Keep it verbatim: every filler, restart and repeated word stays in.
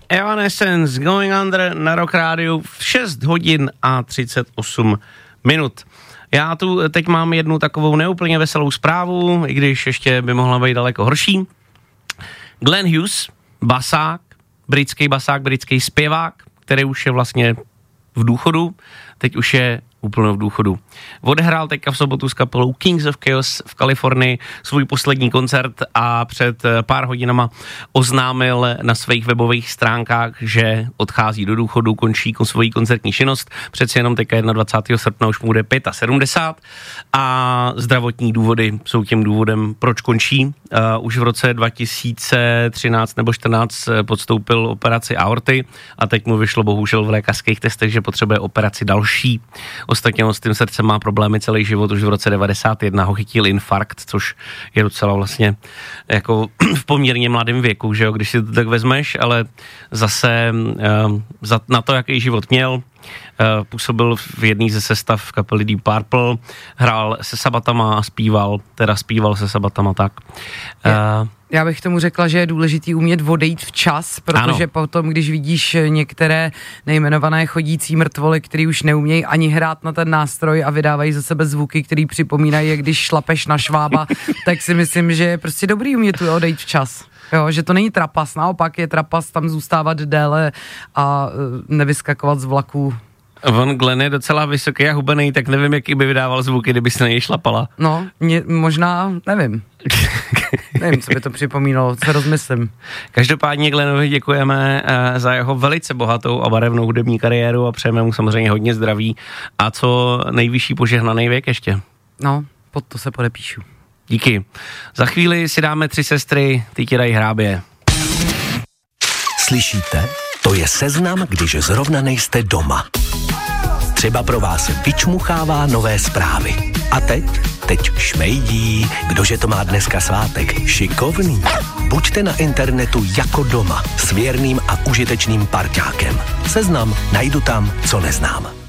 Evanescence, Going Under na Rock Rádiu v šest hodin a třicet osm minut. Já tu teď mám jednu takovou neúplně veselou zprávu, i když ještě by mohla být daleko horší. Glenn Hughes, basák, britský basák, britský zpěvák, který už je vlastně v důchodu, teď už je úplně v důchodu. Odehrál teďka v sobotu s kapelou Kings of Chaos v Kalifornii svůj poslední koncert a před pár hodinama oznámil na svých webových stránkách, že odchází do důchodu, končí svoji koncertní činnost. Přeci jenom teďka dvacátého prvního srpna už mu bude sedmdesát pět a zdravotní důvody jsou tím důvodem, proč končí. Uh, už v roce dva tisíce třináct nebo čtrnáct podstoupil operaci aorty a teď mu vyšlo bohužel v lékařských testech, že potřebuje operaci další. Ostatně on s tím srdcem má problémy celý život, už v roce devadesát jedna ho chytil infarkt, což je docela vlastně jako v poměrně mladém věku, že jo, když si to tak vezmeš, ale zase uh, za, na to, jaký život měl, uh, působil v jedné ze sestav kapely Deep Purple, hrál se Sabatama a zpíval, teda zpíval se Sabatama tak. Uh, Já bych tomu řekla, že je důležitý umět odejít včas, protože ano. Potom, když vidíš některé nejmenované chodící mrtvoly, který už neumějí ani hrát na ten nástroj a vydávají za sebe zvuky, který připomínají, jak když šlapeš na švába, tak si myslím, že je prostě dobrý umět odejít včas. Jo, že to není trapas, naopak je trapas tam zůstávat déle a nevyskakovat z vlaků. On Glenn je docela vysoký a hubený, tak nevím, jaký by vydával zvuky, kdyby se na něj šlapala. No, mě, možná, nevím. Nevím, co by to připomínalo, co rozmyslím. Každopádně Glennovi děkujeme uh, za jeho velice bohatou a barevnou hudební kariéru a přejeme mu samozřejmě hodně zdraví a co nejvyšší požehnaný věk ještě. No, pod to se podepíšu. Díky. Za chvíli si dáme Tři sestry, ty ti dají hrábě. Slyšíte? To je seznam, když zrovna nejste doma. Třeba pro vás vyčmuchává nové zprávy. A teď? Teď šmejdí. Kdože to má dneska svátek? Šikovný. Buďte na internetu jako doma s věrným a užitečným parťákem. Seznam najdu tam, co neznám.